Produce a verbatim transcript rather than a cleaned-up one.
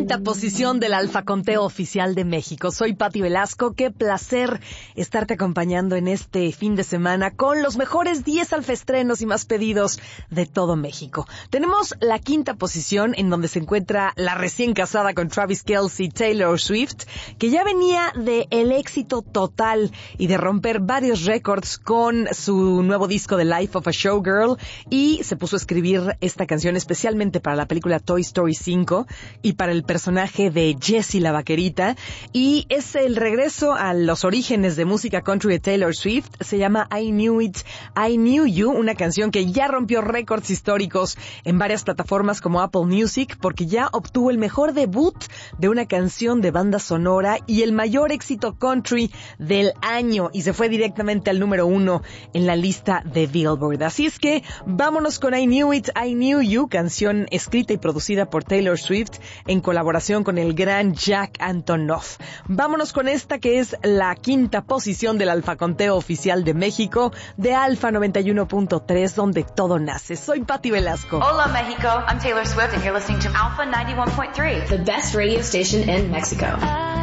quinta posición del Alfa Conteo Oficial de México. Soy Pati Velasco. Qué placer estarte acompañando en este fin de semana con los mejores diez alfaestrenos y más pedidos de todo México. Tenemos la quinta posición en donde se encuentra la recién casada con Travis Kelce, Taylor Swift, que ya venía de el éxito total y de romper varios récords con su nuevo disco The Life of a Showgirl, y se puso a escribir esta canción especialmente para la película Toy Story cinco y para el personaje de Jessie la vaquerita, y es el regreso a los orígenes de música country de Taylor Swift. Se llama I Knew It, I Knew You, una canción que ya rompió récords históricos en varias plataformas como Apple Music, porque ya obtuvo el mejor debut de una canción de banda sonora y el mayor éxito country del año, y se fue directamente al número uno en la lista de Billboard. Así es que vámonos con I Knew It, I Knew You, canción escrita y producida por Taylor Swift en colaboración con el gran Jack Antonoff. Vámonos con esta que es la quinta posición del Alfa Conteo Oficial de México, de Alfa noventa y uno punto tres, donde todo nace. Soy Pati Velasco. Hola Mexico, I'm Taylor Swift and you're listening to Alpha ninety-one point three, the best radio station in Mexico.